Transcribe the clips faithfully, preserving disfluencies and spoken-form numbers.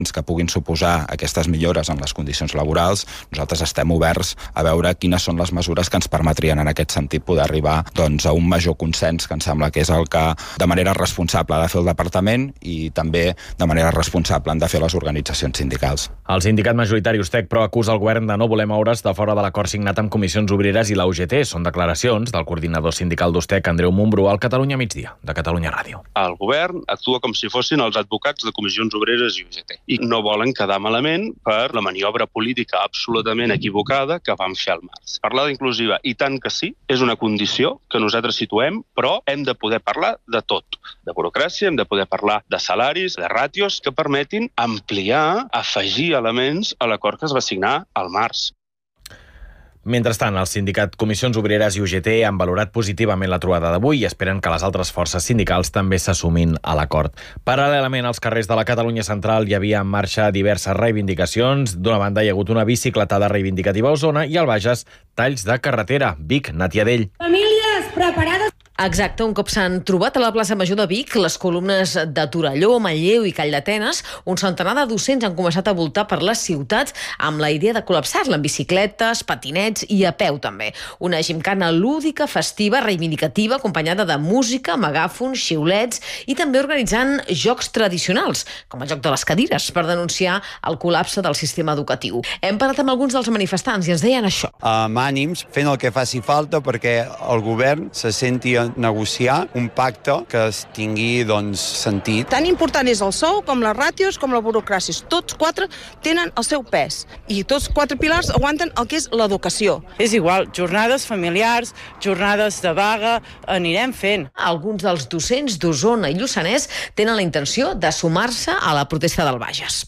que puguin suposar aquestes millores en les condicions laborals, nosaltres estem oberts a veure quines són les mesures que ens permetrien en aquest sentit poder arribar doncs, a un major consens, que em sembla que és el que de manera responsable ha de fer el departament i també de manera responsable han de fer les organitzacions sindicals. El sindicat majoritari Ustec, però, acusa el govern de no voler moure's de fora de l'acord signat amb Comissions Obreres i la U G T. Són declaracions del coordinador sindical d'Ustec, Andreu Montbrú, al Catalunya Migdia, de Catalunya Ràdio. El govern actua com si fossin els advocats de Comissions Obreres i U G T i no volen quedar malament per la maniobra política absolutament equivocada que van fer al març. Parlar d'inclusiva, i tant que sí, és una condició que nosaltres situem, però hem de poder parlar de tot. De burocràcia, hem de poder parlar de salaris, de ràtios que permetin ampliar, afegir elements a l'acord que es va signar al març. Mentrestant, el sindicat Comissions Obreres i U G T han valorat positivament la trobada d'avui i esperen que les altres forces sindicals també s'assumin a l'acord. Paral·lelament, als carrers de la Catalunya Central hi havia en marxa diverses reivindicacions. D'una banda, hi ha hagut una bicicletada reivindicativa a Osona i al Bages, talls de carretera. Vic, Natia Dell. Famílies preparades. Exacte, un cop s'han trobat a la plaça Major de Vic les columnes de Torelló, Manlleu i Calldetenes, un centenar de docents han començat a voltar per les ciutats amb la idea de col·lapsar-la amb bicicletes, patinets i a peu també. Una gimcana lúdica, festiva, reivindicativa, acompanyada de música, megàfons, xiulets i també organitzant jocs tradicionals, com el joc de les cadires, per denunciar el col·lapse del sistema educatiu. Hem parlat amb alguns dels manifestants i ens deien això. Amb ànims, fent el que faci falta perquè el govern se senti a negociar un pacte que es tingui doncs, sentit. Tan important és el sou com les ràtios com la burocràcia. Tots quatre tenen el seu pes i tots quatre pilars aguanten el que és l'educació. És igual, jornades familiars, jornades de vaga, anirem fent. Alguns dels docents d'Osona i Lluçanès tenen la intenció de sumar-se a la protesta del Bages.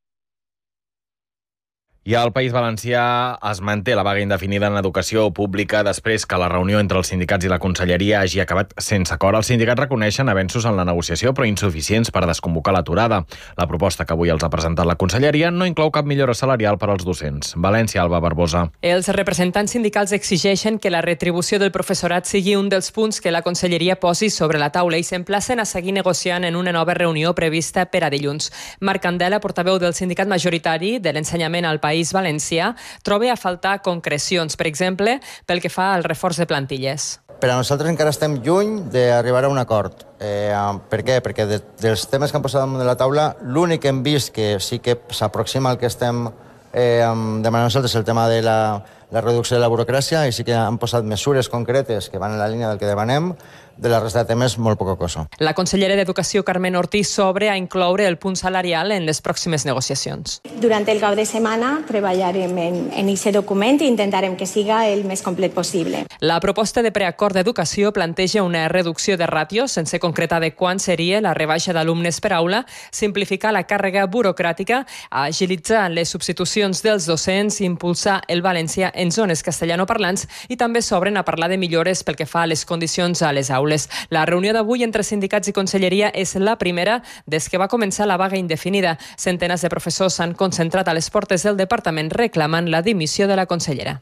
I al País Valencià es manté la vaga indefinida en educació pública després que la reunió entre els sindicats i la conselleria hagi acabat sense acord. Els sindicats reconeixen avenços en la negociació, però insuficients per desconvocar l'aturada. La proposta que avui els ha presentat la conselleria no inclou cap millora salarial per als docents. València, Alba Barbosa. Els representants sindicals exigeixen que la retribució del professorat sigui un dels punts que la conselleria posi sobre la taula i s'emplacen a seguir negociant en una nova reunió prevista per a dilluns. Marc Candela, portaveu del sindicat majoritari de l'ensenyament al País Valencià, troba a faltar concrecions, per exemple, pel que fa al reforç de plantilles. Per a nosaltres encara estem lluny d'arribar a un acord. Eh, per què? Perquè de, dels temes que han posat damunt de la taula, l'únic que hem vist que sí que s'aproxima al que estem eh, demanant nosaltres és el tema de la, la reducció de la burocràcia i sí que han posat mesures concretes que van en la línia del que demanem. De la resta de temes, molt poca cosa. La consellera d'Educació, Carmen Ortiz, s'obre a incloure el punt salarial en les pròximes negociacions. Durant el cap de setmana treballarem en aquest document i intentarem que siga el més complet possible. La proposta de preacord d'educació planteja una reducció de ràtios sense concretar de quan seria la rebaixa d'alumnes per aula, simplificar la càrrega burocràtica, agilitzar les substitucions dels docents, impulsar el valencià en zones castellanoparlants i també s'obren a parlar de millores pel que fa a les condicions a les aules. La reunió d'avui entre sindicats i conselleria és la primera des que va començar la vaga indefinida. Centenars de professors s'han concentrat a les portes del departament reclamant la dimissió de la consellera.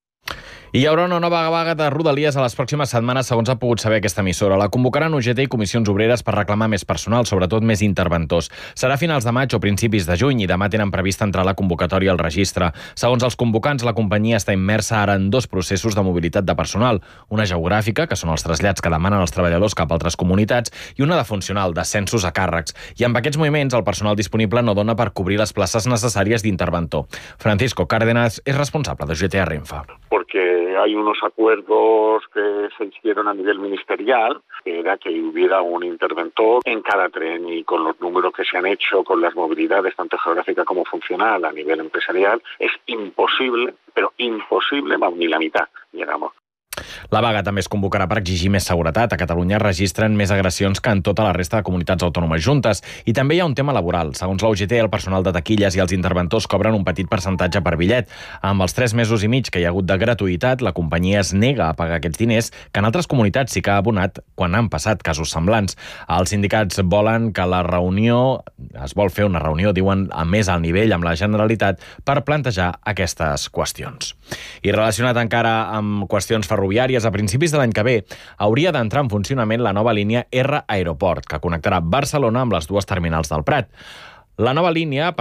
I hi haurà una nova vaga de Rodalies a les pròximes setmanes, segons ha pogut saber aquesta emissora. La convocaran U G T i Comissions Obreres per reclamar més personal, sobretot més interventors. Serà a finals de maig o principis de juny i demà tenen previst entrar la convocatòria al registre. Segons els convocants, la companyia està immersa ara en dos processos de mobilitat de personal. Una geogràfica, que són els trasllats que demanen els treballadors cap a altres comunitats, i una de funcional, d'ascensos a càrrecs. I amb aquests moviments, el personal disponible no dona per cobrir les places necessàries d'interventor. Francisco Cárdenas és responsable de U G T a Renfe. Porque hay unos acuerdos que se hicieron a nivel ministerial, que era que hubiera un interventor en cada tren y con los números que se han hecho, con las movilidades tanto geográfica como funcional a nivel empresarial, es imposible, pero imposible, vamos, ni la mitad llegamos. La vaga també es convocarà per exigir més seguretat. A Catalunya registren més agressions que en tota la resta de comunitats autònomes juntes. I també hi ha un tema laboral. Segons la U G T, el personal de taquilles i els interventors cobren un petit percentatge per bitllet. Amb els tres mesos i mig que hi ha hagut de gratuïtat, la companyia es nega a pagar aquests diners que en altres comunitats sí que ha abonat quan han passat casos semblants. Els sindicats volen que la reunió, es vol fer una reunió, diuen, a més al nivell amb la Generalitat per plantejar aquestes qüestions. I relacionat encara amb qüestions ferroviàries, a principis de l'any que ve hauria d'entrar en funcionament la nova línia R Aeroport, que connectarà Barcelona amb les dues terminals del Prat. La nova línia